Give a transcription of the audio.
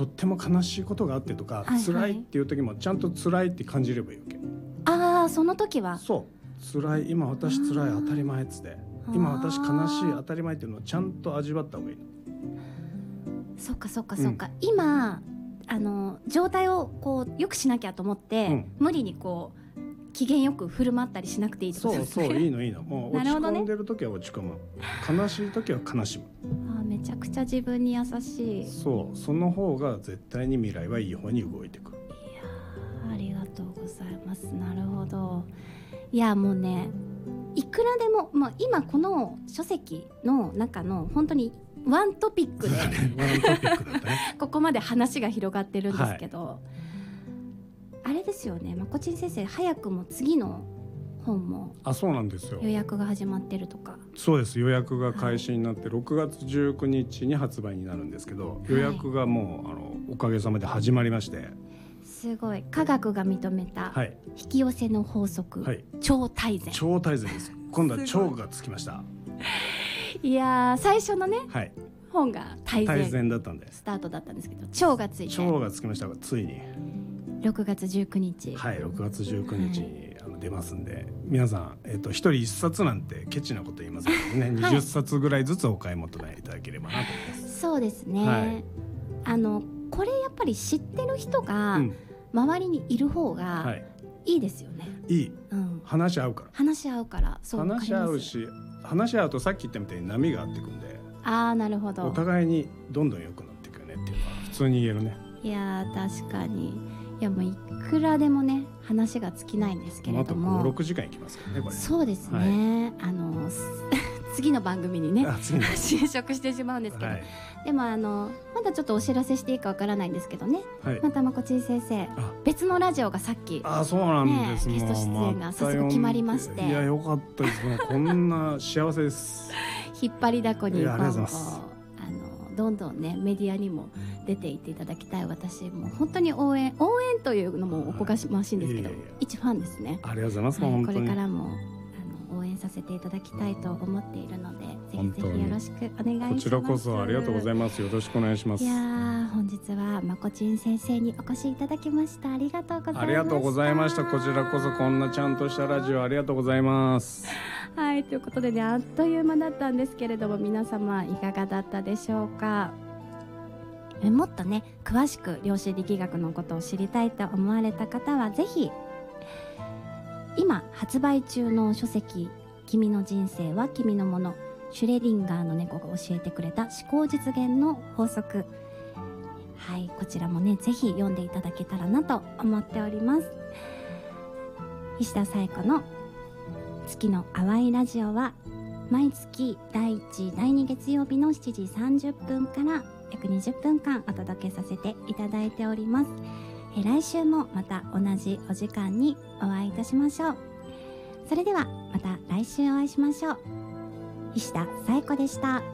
とっても悲しいことがあってとか、 はいはい、 辛いっていう時もちゃんと辛いって感じればいいわけ。 ああ、その時はそう辛い、今私辛い当たり前っつって、今私悲しい当たり前っていうのをちゃんと味わった方がいいの。 そっかそっかそっか、今状態をこう良くしなきゃと思って、無理にこう機嫌よく振る舞ったりしなくていいってことですね。 そういいのいいの、もう落ち込んでる時は落ち込む、悲しい時は悲しむ。 めちゃくちゃ自分に優しい。 その方が絶対に未来はいい方に動いていく。 いやありがとうございます。なるほど。いやもうね、いくらでも、今この書籍の中の本当にワントピックでここまで話が広がってるんですけど、あれですよね、まこちん先生早くも次の本もそうなんですよ、 予約が始まってるとか。 そうです、予約が開始になって6月19日に発売になるんですけど、予約がもうおかげさまで始まりまして、 すごい、科学が認めた引き寄せの法則、超大全。 超大全です。今度は超がつきました。 いや最初のね、本が大全だったんでスタートだったんですけど、超がついて、 超がつきましたが、ついに 6月19日 6月19日に出ますんで、皆さん一人一冊なんてケチなこと言いませんけどね、20冊ぐらいずつお買い求めいただければなと思います。 そうですね、これやっぱり知ってる人が周りにいる方がいいですよね。 いい、話し合うから、そう話し合うし、話し合うとさっき言ったみたいに波が合ってくんで、 なるほど、 お互いにどんどん良くなっていくよねっていうのは普通に言えるね。 いや確かに、いやもういくらでもね話が尽きないんですけれども、 あと 5,6 時間いきますからねこれ。 そうですね、次の番組にね就職してしまうんですけど、でもまだちょっとお知らせしていいかわからないんですけどね、またまこちん先生別のラジオがさっきそうなんです、 ゲスト出演が早速決まりまして、 いやよかったです。こんな幸せです引っ張りだこに今後どんどんねメディアにも出ていっていただきたい。私も本当に応援というのもおこがましいんですけど、一ファンですね。 ありがとうございます。本当にこれからも応援させていただきたいと思っているので、ぜひぜひよろしくお願いします。 こちらこそありがとうございます。よろしくお願いします。 いや本日はまこちん先生にお越しいただきました。ありがとうございました。 ありがとうございました。こちらこそこんなちゃんとしたラジオありがとうございます。 はい、ということでね、あっという間だったんですけれども、皆様いかがだったでしょうか。もっとね詳しく量子力学のことを知りたいと思われた方は、ぜひ今発売中の書籍「君の人生は君のもの」、シュレディンガーの猫が教えてくれた思考実現の法則、こちらもねぜひ読んでいただけたらなと思っております。石田紗友子の月の淡いラジオは毎月第1、第2月曜日の7時30分から約20分間お届けさせていただいております。来週もまた同じお時間にお会いいたしましょう。それではまた来週お会いしましょう。石田紗友子でした。